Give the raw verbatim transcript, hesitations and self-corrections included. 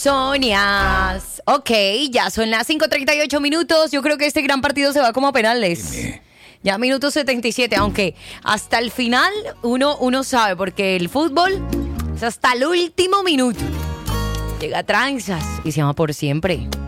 Sonias. Ok, ya son las cinco treinta y ocho minutos. Yo creo que este gran partido se va como a penales. Dime. Ya minuto setenta y siete, aunque hasta el final uno, uno sabe, porque el fútbol es hasta el último minuto. Llega tranzas y se llama por siempre.